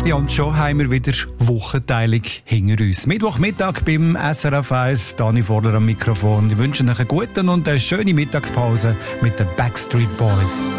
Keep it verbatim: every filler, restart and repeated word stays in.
Ja, und schon haben wir wieder Wochenteilung hinter uns. Mittwochmittag beim S R F eins, Dani Vorler am Mikrofon. Ich wünsche euch einen guten und eine schöne Mittagspause mit den Backstreet Boys.